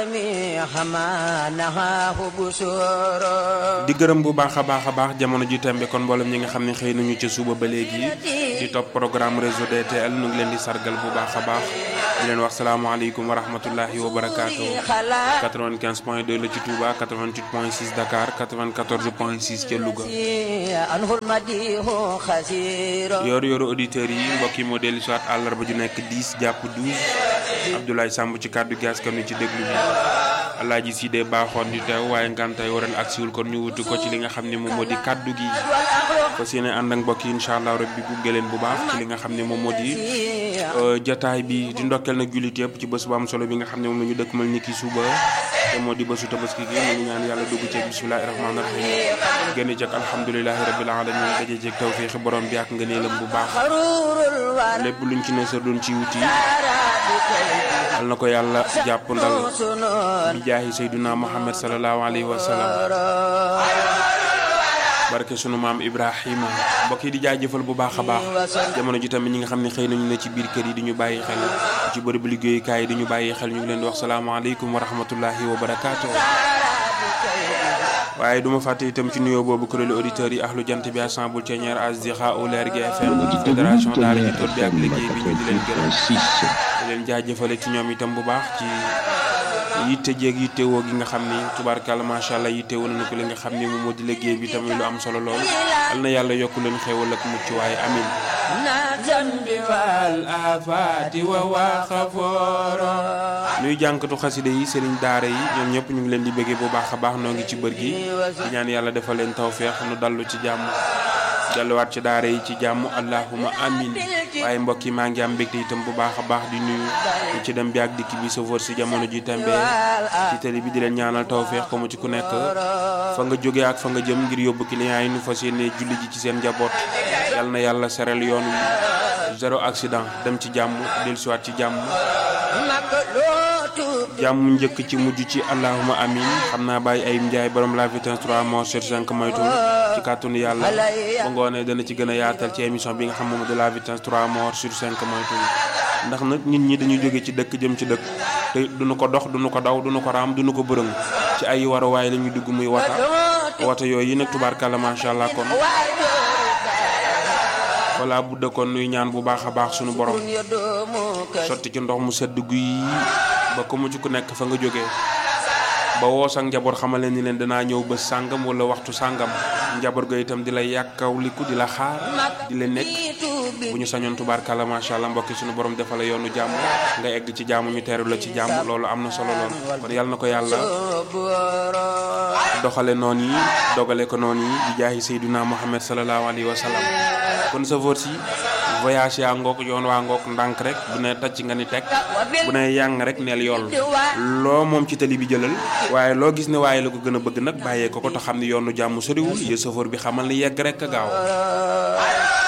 di gërëm bu baax a baax jamono ji tembe kon mboolem ñi nga xam ne xëy nañu ca suba ba léegi di topp programme réseau DTL nu ngi leen di sargal bu baax a baax di leen wax salaamaaleykum wa rahmatullahi wa barakaatu 95.2 la ci Touba 88.6 Dakar 94.6 ca Louga yoru auditeurs yi mbokk yi moo dellu si waat àllarba ju nekk 10 jàpp 12 Abdoulaye Samb ci kàddu gi askan wi ci déglu bi Alaaji Sidé baaxoon di teew waaye ngantay waral agsiwul kon ñu wutu ko ci li nga xam ne moom moo di kàddu gi fas yéene ànd ak mbokk yi incha allah rabbi gunge leen bu baax ci li nga xam ne moom moo di jataay bi di ndokkeel nag jullit yëpp ci bés bu am solo bi nga xam ne moom la ñu dëkkmal ni ki suba te moo di bésu tabaski gi ñu ñaan yàlla dugg ci bismillahi rahmaani rahim génn ci ak alhamdulilahi rabbil alamin daje ci tawfiixi borom bi ak ngëneelam bu baax lépp luñ ci ne sa doon ci wuti al na ko yàlla jàpp ndal bi jaahi sayduna muhammad sallallahu alayhi wa sallam barke sunu maam Ibrahima mbokk yi di jaajëfal bu baax a baax jamono ji tamit ñi nga xam ne xëy nañu ne ci biir kër yi di ñu bàyyi xel ci bërëbu liggéeyukaay yi di ñu bàyyi xel ñu ngi leen di wax salaamaaleykum wa rahmatullahi wa barakaatu. waaye duma fàtte itam ci nuyoo boobu kuréelu auditeurs yi ahlu jant bi assemble Thiéniere Asdiqa au Leer gi FM fédération daara ji tool bi ak liggéey bi ñu di leen gërëm di leen jaajëfale ci ñoom itam bu baax ci yitte jéeg yitte woo gi nga xam ni tubaarkàlla macha allah yitte woon na ko li nga xam ni moom moo di liggéey bi tamit lu am solo lool al na yàlla yokk leen xéewal ak mucc waaye amin nuy jànkatu xasida yi sëriñ daara yi ñoom ñëpp ñu ngi leen di bëggee bu baax a baax noo ngi ci bër gi di ñaan yàlla defal leen tawfeex nu dallu ci jàmm delluwaat ci daara yi ci jàmm allahuma amin waaye mbokk yi maa ngi am mbégte itam bu baax a baax di nuyu ñu ci dem bi ak dikk bi chauffeur si jamono ji tembe ci télé bi di leen ñaanal tawfeex ko mu ci ku nekk fa nga jógee ak fa nga jëm ngir yóbbu client yi nu fas yéene julli ji ci seen njaboot yal na yàlla serel yoon wi zéro accident dem ci jàmm dellusiwaat ci jàmm jàmm njëkk ci mujj ci allahuma amin xam naa bàyyi ay njaay borom la vitesse 3 morts sur 5 moytul ci kàttanu yàlla ba ngoonee dana ci gën a yaatal ci émission bi nga xam moom de la vitesse 3 morts sur 5 moytul ndax nag nit ñi dañuy jóge ci dëkk jëm ci dëkk te duñu ko dox duñu ko daw duñu ko raam duñu ko bërëng ci ay waruwaay la ñuy dugg muy wata yooyu nag tubaarkàlla macha allah kon wala bu dëkkoon nuy ñaan bu baax a baax sunu borom sotti ci ndox mu sedd guy ba ko mu ci ku nekk fa nga jógee ba woo sa njaboot xamale ni leen danaa ñëw bés sàngam wala waxtu sàngam njaboot ga itam di la yàkkawliku di la xaar di la nekk bu ñu sañoon tubaarkàlla macha allah mbokki suñu borom defal la yoonu jàmm nga egg ci jàmm ñu teeru la ci jàmm loolu am na solo lool kon yàlla na ko yàlla doxale noonu yi dogale ko noonu yi di jaahi sayduna muhammad sallallahu alayhi wa sallam kon sa vote si voyage yaa ngook yoon waa ngook ndànk rek bu ne tacc nga ni teg bu ne yàng rek neel yool loo moom ci tali bi jëlal waaye loo gis ne waaye la ko gën a bëgg nag bàyyee ko te xam ne yoonu jàmm soriwul yë safoor bi xamal ni yegg rek a gaaw